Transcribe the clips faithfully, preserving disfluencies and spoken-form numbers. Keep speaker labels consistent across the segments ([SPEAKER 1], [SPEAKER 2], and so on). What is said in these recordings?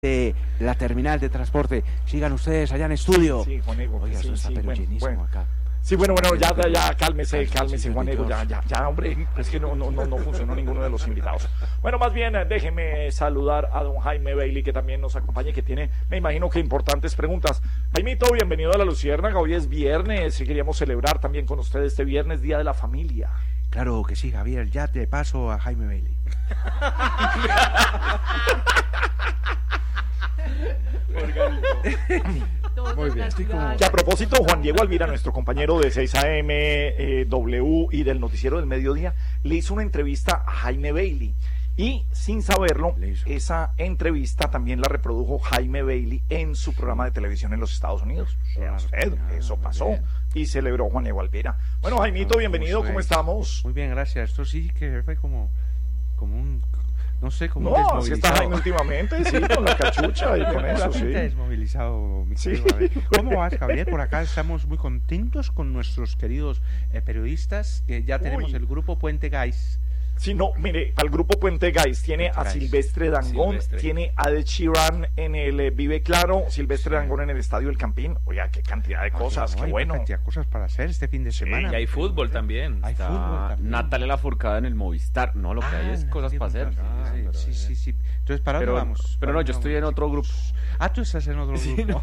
[SPEAKER 1] de la terminal de transporte. Sigan ustedes allá en estudio.
[SPEAKER 2] Sí, Juanego.
[SPEAKER 1] Oiga,
[SPEAKER 2] sí,
[SPEAKER 1] eso está
[SPEAKER 2] sí,
[SPEAKER 1] pero
[SPEAKER 2] bueno,
[SPEAKER 1] llenísimo
[SPEAKER 2] bueno.
[SPEAKER 1] acá.
[SPEAKER 2] Sí, bueno, bueno, ya, ya, ya, cálmese, cálmese,
[SPEAKER 1] sí,
[SPEAKER 2] Juanego, ya, ya, ya, hombre, es que no, no, no, no funcionó ninguno de los invitados. Bueno, más bien, déjeme saludar a don Jaime Bailey, que también nos acompaña y que tiene, me imagino que importantes preguntas. Jaimito, bienvenido a La Luciérnaga, hoy es viernes y queríamos celebrar también con ustedes este viernes, Día de la Familia.
[SPEAKER 1] Claro que sí, Javier, ya te paso a Jaime Bailey. Muy bien. Como...
[SPEAKER 2] Que a propósito, Juan Diego Alvira, nuestro compañero de seis A M, eh, W y del Noticiero del Mediodía, le hizo una entrevista a Jaime Bailey. Y sin saberlo, esa entrevista también la reprodujo Jaime Bailey en su programa de televisión en los Estados Unidos. Vea usted, eso pasó. Y celebró Juan Diego Alvira. Bueno, Jaimito, bienvenido, ¿cómo estamos?
[SPEAKER 1] Muy bien, gracias. Esto sí que fue como, como un... No sé cómo
[SPEAKER 2] no,
[SPEAKER 1] desmovilizado.
[SPEAKER 2] Si está Jaime últimamente, sí, con la cachucha y con eso, sí.
[SPEAKER 1] Desmovilizado, mi
[SPEAKER 2] sí.
[SPEAKER 1] ¿Cómo vas, Javier? Por acá estamos muy contentos con nuestros queridos eh, periodistas, que ya tenemos Uy. el grupo Puente Guys.
[SPEAKER 2] Sí, no, mire, al grupo Puente Guys tiene Puente a Silvestre Dangond, Silvestre. tiene a Ed Sheeran en el eh, Vive Claro, Silvestre sí. Dangond en el Estadio El Campín. Oiga, qué cantidad de cosas, no, qué bueno.
[SPEAKER 1] Cantidad de cosas para hacer este fin de semana.
[SPEAKER 3] Sí, y hay fútbol también.
[SPEAKER 1] Hay
[SPEAKER 3] Está
[SPEAKER 1] fútbol también.
[SPEAKER 3] Natalia Lafourcade en el Movistar. No, lo que ah, hay es cosas para hacer.
[SPEAKER 1] Ah, sí, sí, sí, sí. Entonces, ¿para
[SPEAKER 3] pero,
[SPEAKER 1] dónde vamos?
[SPEAKER 3] Pero no, yo estoy en otro grupo.
[SPEAKER 1] Ah, tú estás en otro grupo.
[SPEAKER 3] Sí, no,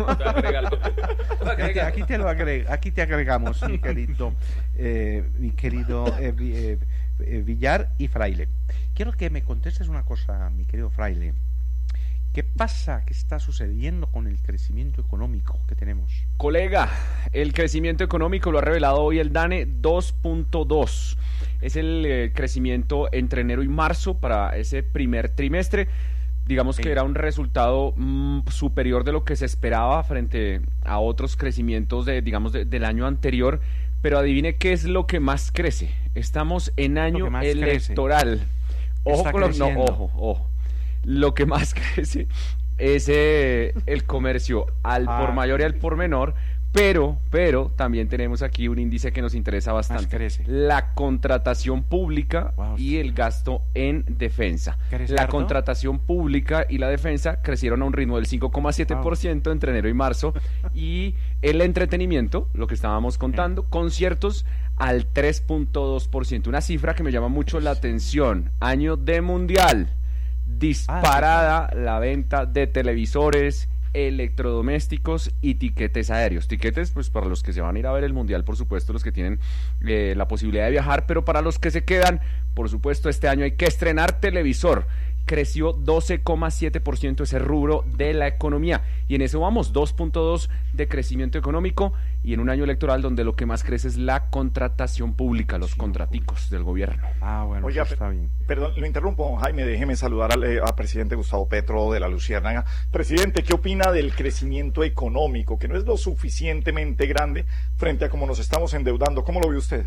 [SPEAKER 1] aquí, aquí te lo agreg, aquí te agregamos, mi querido, eh, mi querido eh, eh, eh, Villar y Fraile. Quiero que me contestes una cosa, mi querido Fraile. ¿Qué pasa? ¿Qué está sucediendo con el crecimiento económico que tenemos?
[SPEAKER 3] Colega, el crecimiento económico lo ha revelado hoy el DANE dos punto dos. Es el eh, crecimiento entre enero y marzo para ese primer trimestre. Digamos sí. que era un resultado mmm, superior de lo que se esperaba frente a otros crecimientos de, digamos, de, del año anterior. Pero adivine qué es lo que más crece. Estamos en año electoral. Crece. Ojo con lo, no, ojo, ojo. Lo que más crece es eh, el comercio al ah, por mayor y al por menor, pero, pero también tenemos aquí un índice que nos interesa bastante. La contratación pública wow, y el gasto en defensa. La harto? contratación pública y la defensa crecieron a un ritmo del cinco coma siete por ciento wow. entre enero y marzo, y el entretenimiento, lo que estábamos contando, sí. conciertos al tres punto dos por ciento, una cifra que me llama mucho la atención. Año de mundial, disparada ah, sí. la venta de televisores, electrodomésticos y tiquetes aéreos. Tiquetes, pues para los que se van a ir a ver el mundial, por supuesto, los que tienen eh, la posibilidad de viajar, pero para los que se quedan, por supuesto, este año hay que estrenar televisor. Creció doce coma siete por ciento ese rubro de la economía, y en eso vamos, dos punto dos de crecimiento económico, y en un año electoral donde lo que más crece es la contratación pública, los sí, contraticos del gobierno.
[SPEAKER 1] Ah, bueno,
[SPEAKER 2] Oiga,
[SPEAKER 1] pues está bien.
[SPEAKER 2] Perdón, lo interrumpo, Jaime, déjeme saludar al, eh, al presidente Gustavo Petro de La Luciérnaga. Presidente, ¿qué opina del crecimiento económico, que no es lo suficientemente grande frente a cómo nos estamos endeudando? ¿Cómo lo ve usted?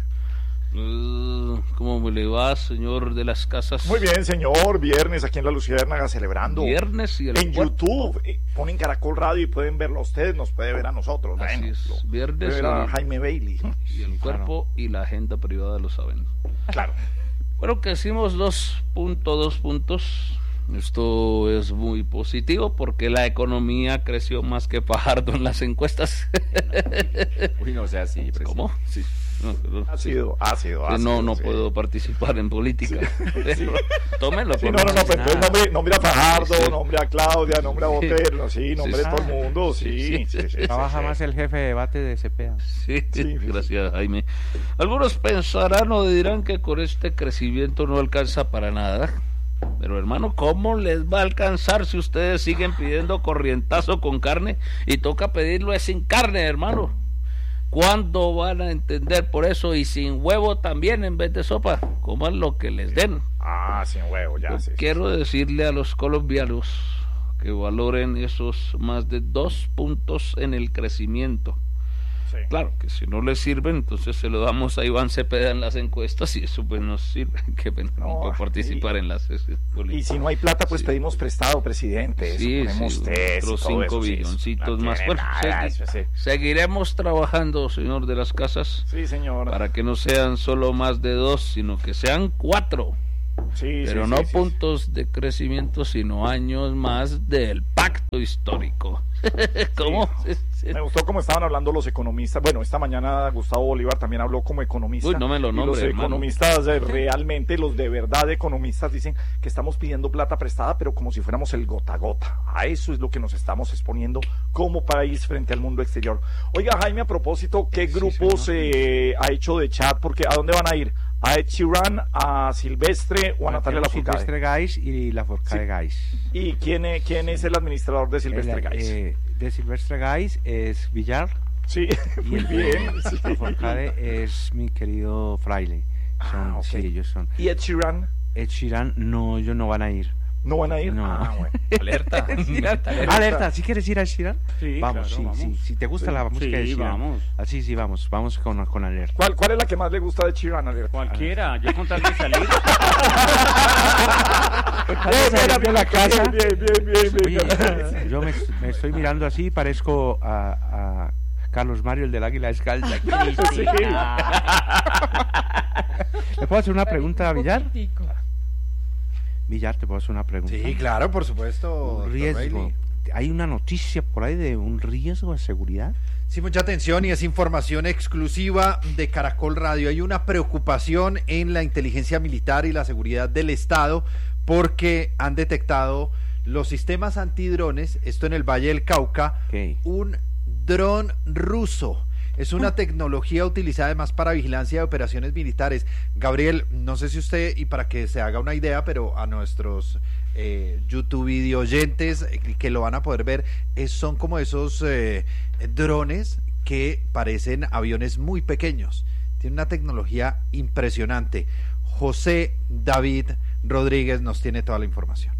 [SPEAKER 4] Uh, ¿Cómo me le va, señor de las casas?
[SPEAKER 2] Muy bien, señor. Viernes aquí en La Luciérnaga celebrando.
[SPEAKER 4] Viernes y el
[SPEAKER 2] en
[SPEAKER 4] cuerpo.
[SPEAKER 2] YouTube. Eh, ponen Caracol Radio y pueden verlo a ustedes, nos puede ver a nosotros.
[SPEAKER 4] Así
[SPEAKER 2] bueno,
[SPEAKER 4] es.
[SPEAKER 2] Lo,
[SPEAKER 4] Viernes
[SPEAKER 2] puede ver a Jaime Bailey.
[SPEAKER 4] Y el cuerpo claro. y la agenda privada lo saben.
[SPEAKER 2] Claro.
[SPEAKER 4] Bueno, que hicimos dos punto dos puntos. Esto es muy positivo porque la economía creció más que Fajardo en las encuestas.
[SPEAKER 3] Uy, no sea así.
[SPEAKER 4] ¿Cómo?
[SPEAKER 2] Sí. No, no, ha sido, ha sido, ha
[SPEAKER 4] no,
[SPEAKER 2] sido,
[SPEAKER 4] no
[SPEAKER 2] sí.
[SPEAKER 4] puedo participar en política. Sí.
[SPEAKER 2] Sí.
[SPEAKER 4] Tómenlo.
[SPEAKER 2] Sí, no, no, no, pero nombre, nombre a Fajardo, sí. nombre a Claudia, nombre a Botero, sí, nombre sí, de todo el mundo, sí. sí, sí, sí, sí
[SPEAKER 1] Trabaja
[SPEAKER 2] sí,
[SPEAKER 1] más
[SPEAKER 2] sí.
[SPEAKER 1] el jefe de debate de C P A.
[SPEAKER 4] Sí, sí, gracias, Jaime. Algunos pensarán o dirán que con este crecimiento no alcanza para nada. Pero hermano, ¿cómo les va a alcanzar si ustedes siguen pidiendo corrientazo con carne y toca pedirlo es sin carne, hermano? ¿Cuándo van a entender por eso? Y sin huevo también en vez de sopa, coman lo que les den.
[SPEAKER 2] Ah, sin huevo, ya. Sí,
[SPEAKER 4] quiero
[SPEAKER 2] sí,
[SPEAKER 4] decirle a los colombianos que valoren esos más de dos puntos en el crecimiento. Sí. Claro, que si no les sirven, entonces se lo damos a Iván Cepeda en las encuestas y eso pues nos sirve, que bueno, no, no puede participar y, en las políticas.
[SPEAKER 2] Y si no hay plata, pues sí. pedimos prestado, presidente.
[SPEAKER 4] Sí,
[SPEAKER 2] eso
[SPEAKER 4] sí,
[SPEAKER 2] test,
[SPEAKER 4] otros cinco
[SPEAKER 2] eso,
[SPEAKER 4] billoncitos
[SPEAKER 2] sí,
[SPEAKER 4] más.
[SPEAKER 2] No
[SPEAKER 4] bueno,
[SPEAKER 2] nada,
[SPEAKER 4] segui-
[SPEAKER 2] eso, sí.
[SPEAKER 4] seguiremos trabajando, señor de las casas.
[SPEAKER 2] Sí, señor.
[SPEAKER 4] Para que no sean solo más de dos, sino que sean cuatro.
[SPEAKER 2] Sí,
[SPEAKER 4] pero
[SPEAKER 2] sí,
[SPEAKER 4] no
[SPEAKER 2] sí, sí,
[SPEAKER 4] puntos de crecimiento, sino años más del pacto histórico. ¿Cómo?
[SPEAKER 2] Sí. Me gustó cómo estaban hablando los economistas. Bueno, esta mañana Gustavo Bolívar también habló como economista.
[SPEAKER 4] Uy, no me lo
[SPEAKER 2] y
[SPEAKER 4] nombre,
[SPEAKER 2] los
[SPEAKER 4] hermano.
[SPEAKER 2] economistas, eh, realmente, los de verdad economistas, dicen que estamos pidiendo plata prestada, pero como si fuéramos el gota a gota. A eso es lo que nos estamos exponiendo como país frente al mundo exterior. Oiga, Jaime, a propósito, ¿qué
[SPEAKER 1] Sí,
[SPEAKER 2] grupos
[SPEAKER 1] señor.
[SPEAKER 2] eh, ha hecho de chat? Porque ¿a dónde van a ir? ¿A Ed Sheeran, a Silvestre o a Natalia Lafourcade?
[SPEAKER 1] Silvestre Gais y Lafourcade
[SPEAKER 2] Sí.
[SPEAKER 1] Gais.
[SPEAKER 2] ¿Y quién, es- quién es el administrador de Silvestre
[SPEAKER 1] El,
[SPEAKER 2] Gais?
[SPEAKER 1] eh, de Silvestre Gais es Villar
[SPEAKER 2] Sí,
[SPEAKER 1] y
[SPEAKER 2] muy
[SPEAKER 1] el
[SPEAKER 2] bien.
[SPEAKER 1] de
[SPEAKER 2] Sí.
[SPEAKER 1] Lafourcade es mi querido Fraile. Son,
[SPEAKER 2] Ah, ok.
[SPEAKER 1] Sí, ellos son.
[SPEAKER 2] ¿Y Ed Sheeran?
[SPEAKER 1] Ed Sheeran, no, ellos no van a ir.
[SPEAKER 2] ¿No van a ir?
[SPEAKER 1] No.
[SPEAKER 2] Ah, bueno.
[SPEAKER 3] Alerta.
[SPEAKER 1] Alerta, ¿sí quieres ir a Sheeran?
[SPEAKER 5] Sí,
[SPEAKER 1] Vamos,
[SPEAKER 5] claro,
[SPEAKER 1] sí,
[SPEAKER 5] vamos.
[SPEAKER 1] sí. Si te gusta
[SPEAKER 2] Sí.
[SPEAKER 1] la música de
[SPEAKER 5] Sí,
[SPEAKER 1] Sheeran.
[SPEAKER 5] vamos.
[SPEAKER 1] Así, sí, vamos. Vamos con, con Alerta.
[SPEAKER 2] ¿Cuál, ¿Cuál es la que más le gusta de Sheeran? A ver.
[SPEAKER 5] Cualquiera, yo con tal de salir.
[SPEAKER 1] salir de la casa.
[SPEAKER 2] Bien, bien, bien, bien.
[SPEAKER 1] Oye, yo me, me estoy mirando así y parezco a, a Carlos Mario, el del Águila Descalza. ¿Le puedo hacer una pregunta a Villar? Villar, ¿te puedo hacer una pregunta?
[SPEAKER 6] Sí, claro, por supuesto.
[SPEAKER 1] Un
[SPEAKER 6] doctor
[SPEAKER 1] riesgo.
[SPEAKER 6] Bailey.
[SPEAKER 1] ¿Hay una noticia por ahí de un riesgo de seguridad?
[SPEAKER 6] Sí, mucha atención y es información exclusiva de Caracol Radio. Hay una preocupación en la inteligencia militar y la seguridad del Estado porque han detectado los sistemas antidrones, esto en el Valle del Cauca,
[SPEAKER 1] ¿Qué?
[SPEAKER 6] un dron ruso. Es una tecnología utilizada además para vigilancia de operaciones militares. Gabriel, no sé si usted, y para que se haga una idea, pero a nuestros eh, YouTube video oyentes eh, que lo van a poder ver, es, son como esos eh, drones que parecen aviones muy pequeños. Tiene una tecnología impresionante. José David Rodríguez nos tiene toda la información.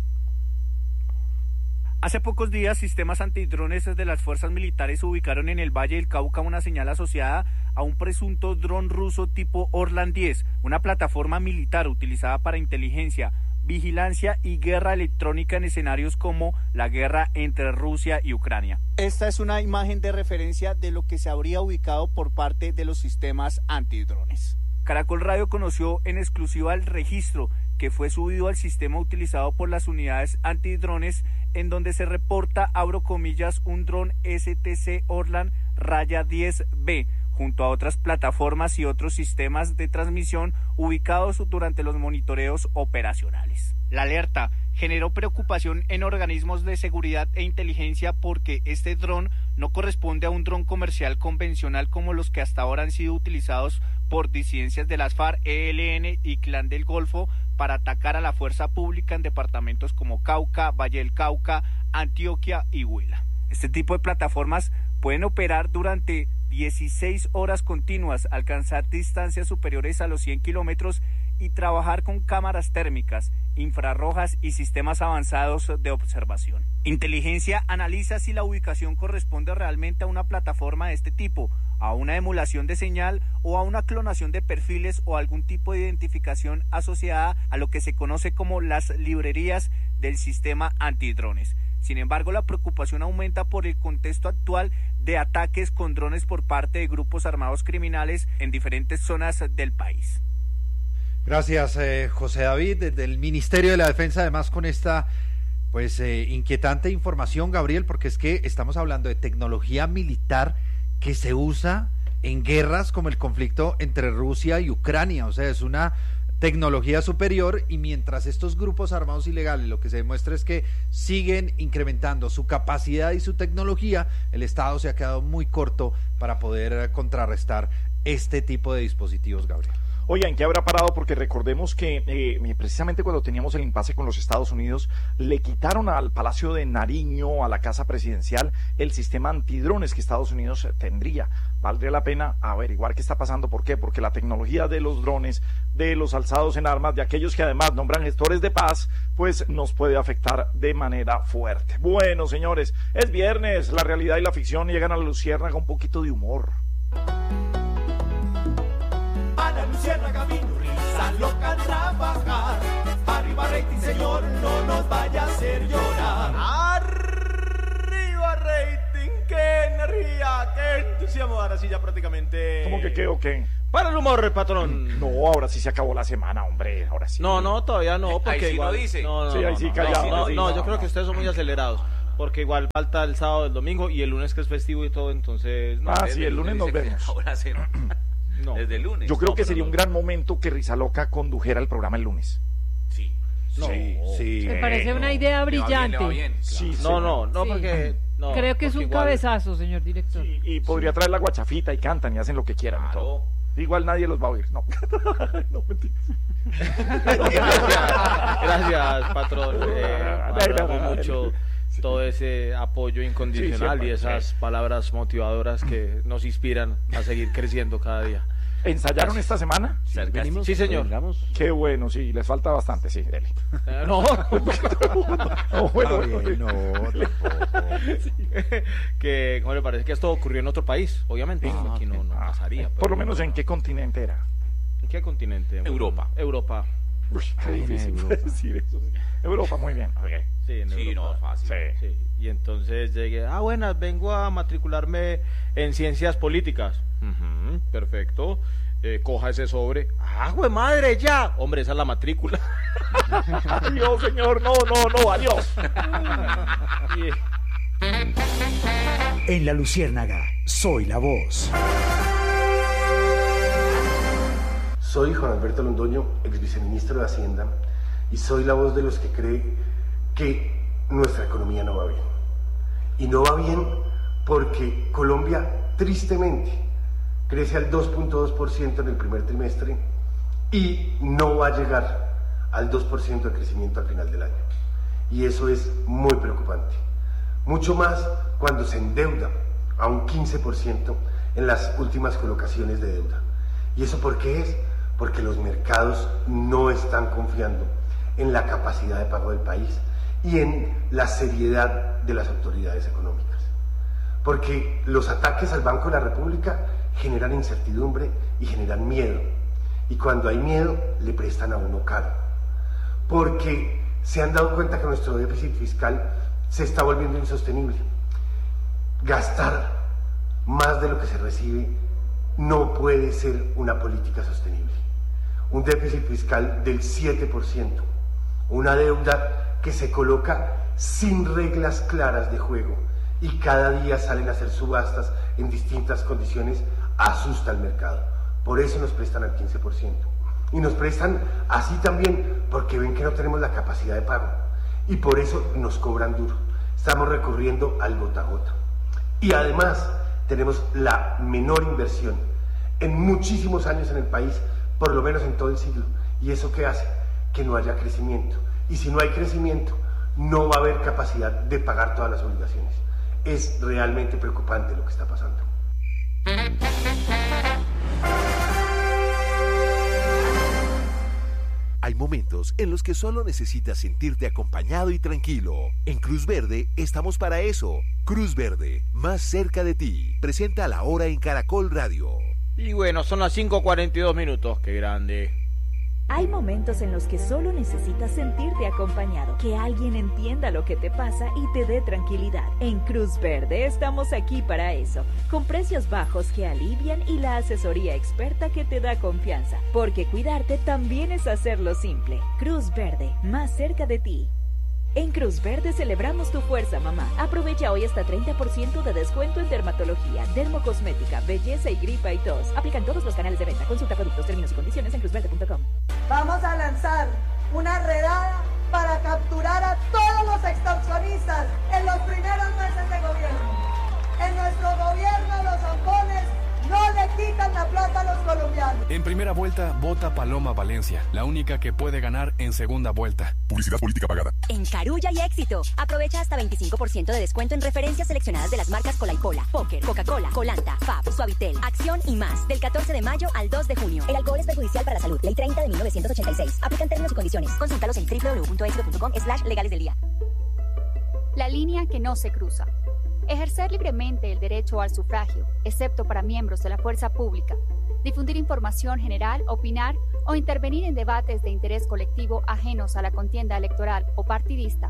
[SPEAKER 7] Hace pocos días, sistemas antidrones de las fuerzas militares ubicaron en el Valle del Cauca una señal asociada a un presunto dron ruso tipo Orlan diez, una plataforma militar utilizada para inteligencia, vigilancia y guerra electrónica en escenarios como la guerra entre Rusia y Ucrania. Esta es una imagen de referencia de lo que se habría ubicado por parte de los sistemas antidrones. Caracol Radio conoció en exclusiva el registro que fue subido al sistema utilizado por las unidades antidrones, en donde se reporta, abro comillas, un dron S T C Orlan raya diez B, junto a otras plataformas y otros sistemas de transmisión ubicados durante los monitoreos operacionales. La alerta generó preocupación en organismos de seguridad e inteligencia porque este dron no corresponde a un dron comercial convencional como los que hasta ahora han sido utilizados por disidencias de las FARC, E L N y Clan del Golfo para atacar a la fuerza pública en departamentos como Cauca, Valle del Cauca, Antioquia y Huila. Este tipo de plataformas pueden operar durante dieciséis horas continuas, alcanzar distancias superiores a los cien kilómetros y trabajar con cámaras térmicas, infrarrojas y sistemas avanzados de observación. Inteligencia analiza si la ubicación corresponde realmente a una plataforma de este tipo, a una emulación de señal o a una clonación de perfiles o algún tipo de identificación asociada a lo que se conoce como las librerías del sistema antidrones. Sin embargo, la preocupación aumenta por el contexto actual de ataques con drones por parte de grupos armados criminales en diferentes zonas del país.
[SPEAKER 6] Gracias, eh, José David, desde el Ministerio de la Defensa, además con esta pues eh, inquietante información, Gabriel, porque es que estamos hablando de tecnología militar que se usa en guerras como el conflicto entre Rusia y Ucrania, o sea, es una tecnología superior, y mientras estos grupos armados ilegales lo que se demuestra es que siguen incrementando su capacidad y su tecnología, el Estado se ha quedado muy corto para poder contrarrestar este tipo de dispositivos, Gabriel.
[SPEAKER 2] Oiga, ¿en qué habrá parado? Porque recordemos que eh, precisamente cuando teníamos el impasse con los Estados Unidos, le quitaron al Palacio de Nariño, a la Casa Presidencial, el sistema antidrones que Estados Unidos tendría. Valdría la pena averiguar qué está pasando. ¿Por qué? Porque la tecnología de los drones, de los alzados en armas, de aquellos que además nombran gestores de paz, pues nos puede afectar de manera fuerte. Bueno, señores, es viernes, la realidad y la ficción llegan a la luciérnaga, un poquito de humor.
[SPEAKER 8] A la luciérnaga vino risa loca a trabajar. Arriba rating, señor, no nos vaya a hacer llorar. Arriba rating, qué energía, qué entusiasmo. Ahora sí ya prácticamente...
[SPEAKER 2] ¿Cómo que qué o qué?
[SPEAKER 9] Para el humor, patrón.
[SPEAKER 2] No, ahora sí se acabó la semana, hombre, ahora sí.
[SPEAKER 9] No, no, todavía no, porque
[SPEAKER 10] Ahí sí
[SPEAKER 9] igual...
[SPEAKER 10] lo dice.
[SPEAKER 9] No, no,
[SPEAKER 2] Sí, ahí
[SPEAKER 9] no,
[SPEAKER 2] sí,
[SPEAKER 9] no,
[SPEAKER 2] callado,
[SPEAKER 9] no,
[SPEAKER 2] sí,
[SPEAKER 9] no,
[SPEAKER 2] no,
[SPEAKER 9] yo creo
[SPEAKER 2] no.
[SPEAKER 9] que ustedes son muy acelerados, porque igual falta el sábado, el domingo y el lunes que es festivo y todo, entonces... No,
[SPEAKER 2] Ah,
[SPEAKER 10] Desde
[SPEAKER 2] sí, el lunes nos
[SPEAKER 10] dice que
[SPEAKER 2] vemos.
[SPEAKER 10] Ahora sí, no.
[SPEAKER 9] no.
[SPEAKER 10] Desde el lunes.
[SPEAKER 2] Yo creo
[SPEAKER 10] No,
[SPEAKER 2] que
[SPEAKER 10] pero
[SPEAKER 2] sería
[SPEAKER 10] no.
[SPEAKER 2] un gran momento que Rizaloca condujera el programa el lunes.
[SPEAKER 10] Sí.
[SPEAKER 2] No,
[SPEAKER 6] Sí, sí.
[SPEAKER 11] Me parece una idea
[SPEAKER 10] Le va bien, le va
[SPEAKER 11] brillante.
[SPEAKER 10] bien.
[SPEAKER 2] Sí,
[SPEAKER 9] No, no, no,
[SPEAKER 11] Sí.
[SPEAKER 9] porque... no,
[SPEAKER 11] Creo que es
[SPEAKER 9] porque
[SPEAKER 11] un
[SPEAKER 9] igual-
[SPEAKER 11] cabezazo, señor director.
[SPEAKER 2] Sí, y podría traer la guachafita y cantan y hacen lo que quieran y todo.
[SPEAKER 10] Claro.
[SPEAKER 2] Igual nadie los va a oír, no. No, mentira.
[SPEAKER 9] Gracias, gracias, patrón. Eh, valoramos mucho
[SPEAKER 2] Sí.
[SPEAKER 9] todo ese apoyo incondicional
[SPEAKER 2] Sí,
[SPEAKER 9] y
[SPEAKER 2] siempre,
[SPEAKER 9] esas
[SPEAKER 2] sí.
[SPEAKER 9] palabras motivadoras que nos inspiran a seguir creciendo cada día.
[SPEAKER 2] ¿Ensayaron esta semana?
[SPEAKER 10] Sarcástico.
[SPEAKER 9] Sí, señor.
[SPEAKER 1] Vengamos.
[SPEAKER 2] Qué bueno, sí, les falta bastante, sí, dele.
[SPEAKER 9] Eh, no,
[SPEAKER 2] No, bueno,
[SPEAKER 6] Está bien, no, tampoco.
[SPEAKER 9] que ¿cómo le parece que esto ocurrió en otro país? Obviamente,
[SPEAKER 2] Ah,
[SPEAKER 9] aquí no, no
[SPEAKER 2] Ah,
[SPEAKER 9] pasaría.
[SPEAKER 2] Por
[SPEAKER 9] pero-
[SPEAKER 2] lo menos, ¿en qué continente era?
[SPEAKER 9] ¿En qué continente?
[SPEAKER 10] Europa.
[SPEAKER 9] Europa.
[SPEAKER 2] Uy, qué
[SPEAKER 1] Ay,
[SPEAKER 2] difícil
[SPEAKER 1] Europa.
[SPEAKER 2] decir eso. sí. Europa, muy bien. ok.
[SPEAKER 9] Sí, en
[SPEAKER 10] Sí,
[SPEAKER 9] Europa.
[SPEAKER 10] no, fácil.
[SPEAKER 2] Sí.
[SPEAKER 9] Sí, y entonces llegué, ah, buenas, vengo a matricularme en ciencias políticas. Ujú, perfecto. Eh, coja ese sobre. ¡Ah, güey, madre, ya! Hombre, esa es la matrícula.
[SPEAKER 2] Adiós, señor, no, no, no, adiós.
[SPEAKER 9] Y-
[SPEAKER 12] En La Luciérnaga, soy la voz.
[SPEAKER 13] Soy Juan Alberto Londoño, ex viceministro de Hacienda, y soy la voz de los que cree que nuestra economía no va bien. Y no va bien porque Colombia, tristemente, crece al dos punto dos por ciento en el primer trimestre y no va a llegar al dos por ciento de crecimiento al final del año. Y eso es muy preocupante. Mucho más cuando se endeuda a un quince por ciento en las últimas colocaciones de deuda. ¿Y eso por qué es? Porque los mercados no están confiando en la capacidad de pago del país y en la seriedad de las autoridades económicas. Porque los ataques al Banco de la República generan incertidumbre y generan miedo. Y cuando hay miedo, le prestan a uno caro. Porque se han dado cuenta que nuestro déficit fiscal se está volviendo insostenible. Gastar más de lo que se recibe no puede ser una política sostenible. Un déficit fiscal del siete por ciento, una deuda que se coloca sin reglas claras de juego y cada día salen a hacer subastas en distintas condiciones, asusta al mercado. Por eso nos prestan al quince por ciento. Y nos prestan así también porque ven que no tenemos la capacidad de pago. Y por eso nos cobran duro. Estamos recurriendo al gota a gota. Y además tenemos la menor inversión en muchísimos años en el país, por lo menos en todo el siglo. ¿Y eso qué hace? Que no haya crecimiento. Y si no hay crecimiento, no va a haber capacidad de pagar todas las obligaciones. Es realmente preocupante lo que está pasando.
[SPEAKER 14] Hay momentos en los que solo necesitas sentirte acompañado y tranquilo. En Cruz Verde estamos para eso. Cruz Verde, más cerca de ti. Presenta La Hora en Caracol Radio.
[SPEAKER 9] Y bueno, son las cinco cuarenta y dos minutos. ¡Qué grande!
[SPEAKER 15] Hay momentos en los que solo necesitas sentirte acompañado, que alguien entienda lo que te pasa y te dé tranquilidad. En Cruz Verde estamos aquí para eso, con precios bajos que alivian y la asesoría experta que te da confianza, porque cuidarte también es hacerlo simple. Cruz Verde, más cerca de ti. En Cruz Verde celebramos tu fuerza, mamá. Aprovecha hoy hasta treinta por ciento de descuento en dermatología, dermocosmética, belleza y gripa y tos. Aplican todos los canales de venta. Consulta productos, términos y condiciones en cruz verde punto com.
[SPEAKER 16] Vamos a lanzar una redada para capturar a todos los extorsionistas en los primeros meses de gobierno. En nuestro gobierno los zampones no le quitan la plata a los colombianos.
[SPEAKER 17] En primera vuelta, vota Paloma Valencia, la única que puede ganar en segunda vuelta.
[SPEAKER 18] Publicidad política pagada.
[SPEAKER 19] En Carulla y Éxito, aprovecha hasta veinticinco por ciento de descuento en referencias seleccionadas de las marcas Cola y Pola, Póker, Coca-Cola, Colanta, Fab, Suavitel, Acción y más. Del catorce de mayo al dos de junio. El alcohol es perjudicial para la salud. Ley treinta de mil novecientos ochenta y seis. Aplican términos y condiciones. Consúltalos en doble u doble u doble u punto éxito punto com slash legales del día.
[SPEAKER 20] La línea que no se cruza. Ejercer libremente el derecho al sufragio, excepto para miembros de la fuerza pública. Difundir información general, opinar o intervenir en debates de interés colectivo ajenos a la contienda electoral o partidista.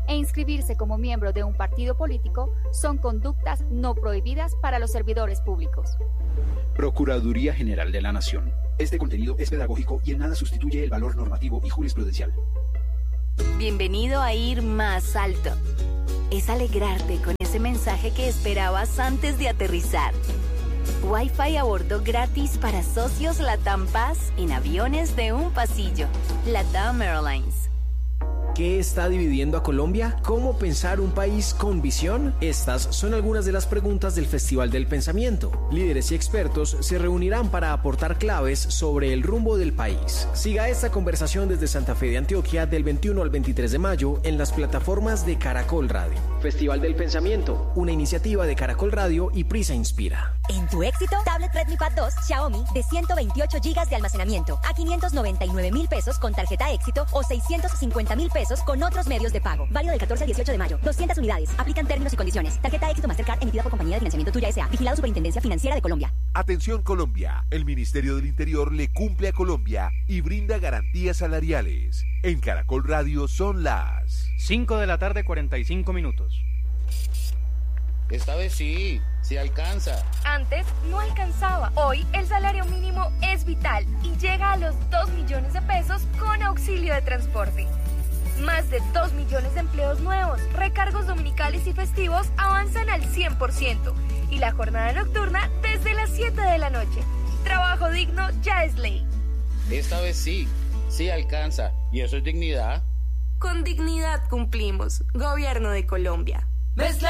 [SPEAKER 20] e inscribirse como miembro de un partido político son conductas no prohibidas para los servidores públicos.
[SPEAKER 12] Procuraduría General de la Nación. Este contenido es pedagógico y en nada sustituye el valor normativo y jurisprudencial.
[SPEAKER 10] Bienvenido a Ir Más Alto. Es alegrarte con ese mensaje que esperabas antes de aterrizar. Wi-Fi a bordo gratis para socios LATAM Paz en aviones de un pasillo. LATAM Airlines.
[SPEAKER 18] ¿Qué está dividiendo a Colombia? ¿Cómo pensar un país con visión? Estas son algunas de las preguntas del Festival del Pensamiento. Líderes y expertos se reunirán para aportar claves sobre el rumbo del país. Siga esta conversación desde Santa Fe de Antioquia del veintiuno al veintitrés de mayo en las plataformas de Caracol Radio. Festival del Pensamiento, una iniciativa de Caracol Radio y Prisa Inspira.
[SPEAKER 19] En tu éxito, tablet Redmi Pad dos Xiaomi de ciento veintiocho gigas de almacenamiento a quinientos noventa y nueve mil pesos con tarjeta éxito o seiscientos cincuenta mil pesos con otros medios de pago. Válido del catorce al dieciocho de mayo. doscientas unidades. Aplican términos y condiciones. Tarjeta éxito Mastercard emitida por Compañía de Financiamiento Tuya S A. Vigilado Superintendencia Financiera de Colombia.
[SPEAKER 14] Atención Colombia. El Ministerio del Interior le cumple a Colombia y brinda garantías salariales. En Caracol Radio son las
[SPEAKER 21] cinco de la tarde, cuarenta y cinco minutos.
[SPEAKER 22] Esta vez sí, sí alcanza.
[SPEAKER 23] Antes no alcanzaba. Hoy el salario mínimo es vital y llega a los dos millones de pesos con auxilio de transporte. Más de dos millones de empleos nuevos, recargos dominicales y festivos avanzan al cien por ciento y la jornada nocturna desde las siete de la noche. Trabajo digno ya es ley.
[SPEAKER 22] Esta vez sí, sí alcanza. ¿Y eso es dignidad?
[SPEAKER 23] Con dignidad cumplimos. Gobierno de Colombia.